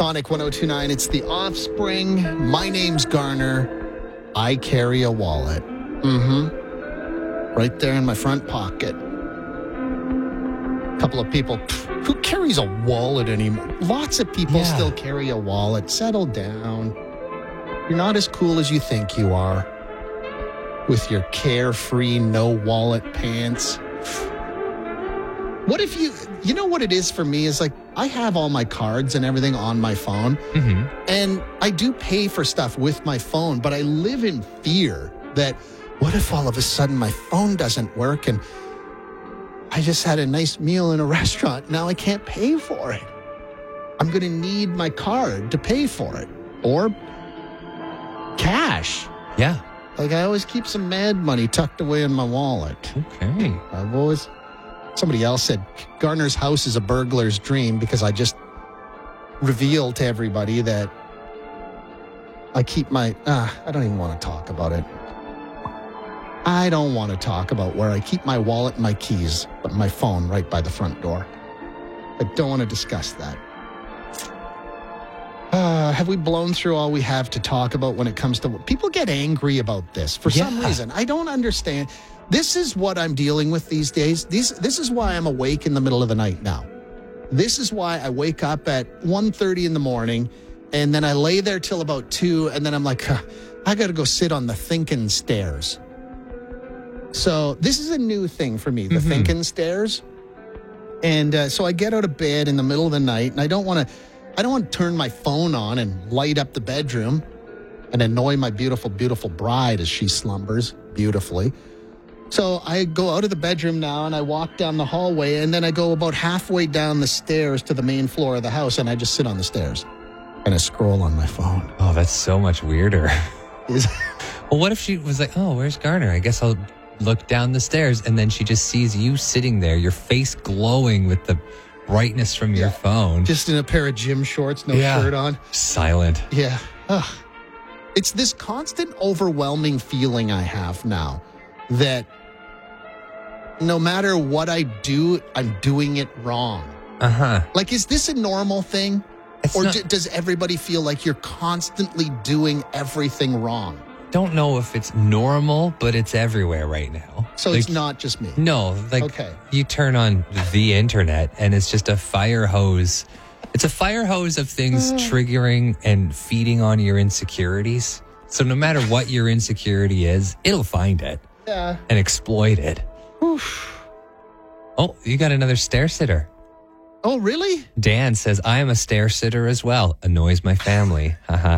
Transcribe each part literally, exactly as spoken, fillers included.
Sonic one oh two point nine. It's The Offspring. My name's Garner. I carry a wallet. Mm-hmm. Right there in my front pocket. A couple of people. Who carries a wallet anymore? Lots of people Yeah. still carry a wallet. Settle down. You're not as cool as you think you are. With your carefree, no wallet pants. What if you, you know what it is for me is like, I have all my cards and everything on my phone. Mm-hmm. And I do pay for stuff with my phone, but I live in fear that what if all of a sudden my phone doesn't work and I just had a nice meal in a restaurant. Now I can't pay for it. I'm going to need my card to pay for it or cash. Yeah. Like I always keep some mad money tucked away in my wallet. Okay. I've always, somebody else said Garner's house is a burglar's dream because I just revealed to everybody that I keep my, uh, I don't even want to talk about it. I don't want to talk about where I keep my wallet and my keys, but my phone right by the front door. I don't want to discuss that. Uh, have we blown through all we have to talk about when it comes to... People get angry about this for some Yeah. reason. I don't understand. This is what I'm dealing with these days. These, this is why I'm awake in the middle of the night now. This is why I wake up at one thirty in the morning, and then I lay there till about two, and then I'm like, huh, I got to go sit on the thinking stairs. So this is a new thing for me, the Mm-hmm. thinking stairs. And uh, so I get out of bed in the middle of the night, and I don't want to... I don't want to turn my phone on and light up the bedroom and annoy my beautiful, beautiful bride as she slumbers beautifully. So I go out of the bedroom now and I walk down the hallway and then I go about halfway down the stairs to the main floor of the house and I just sit on the stairs and I scroll on my phone. Oh, that's so much weirder. Is Well, what if she was like, oh, where's Garner? I guess I'll look down the stairs. And then she just sees you sitting there, your face glowing with the brightness from your Yeah. phone. just in a pair of gym shorts, no Yeah. shirt on. Silent. Yeah. Ugh. It's this constant overwhelming feeling I have now that no matter what I do, I'm doing it wrong. Uh-huh. Like, is this a normal thing? It's or not- d- does everybody feel like you're constantly doing everything wrong? Don't know if it's normal, but it's everywhere right now. So Like, it's not just me. No, like Okay. you turn on the internet and it's just a fire hose. It's a fire hose of things triggering and feeding on your insecurities. So no matter what your insecurity is, it'll find it Yeah. and exploit it. Oof. Oh, you got another stair sitter. Oh, really? Dan says, I am a stair sitter as well. Annoys my family. Haha.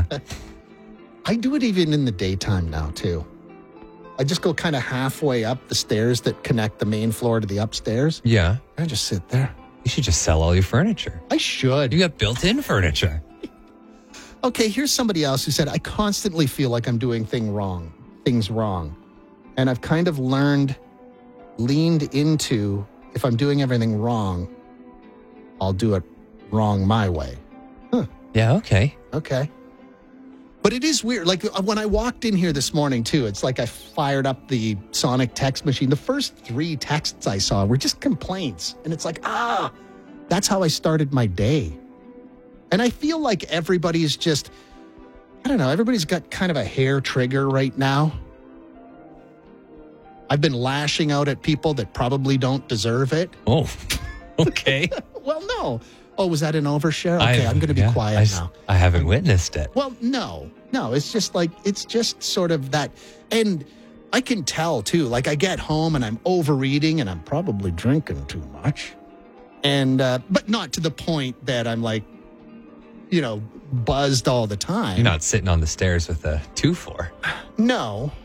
I do it even in the daytime now, too. I just go kind of halfway up the stairs that connect the main floor to the upstairs. Yeah. I just sit there. You should just sell all your furniture. I should. You got built-in furniture. Okay, here's somebody else who said, I constantly feel like I'm doing thing wrong, things wrong. And I've kind of learned, leaned into, if I'm doing everything wrong, I'll do it wrong my way. Yeah, okay. Okay. But it is weird. Like when I walked in here this morning, too, it's like I fired up the Sonic text machine. The first three texts I saw were just complaints. And it's like, ah, that's how I started my day. And I feel like everybody's just, I don't know, everybody's got kind of a hair trigger right now. I've been lashing out at people that probably don't deserve it. Oh, okay. Well, no. Oh, was that an overshare? Okay, I- I'm going to be yeah, quiet I, s- now. I haven't witnessed it. Well, no, no. It's just like, it's just sort of that. And I can tell, too. Like, I get home and I'm overeating and I'm probably drinking too much. And, uh, but not to the point that I'm like, you know, buzzed all the time. You're not sitting on the stairs with a two four. No,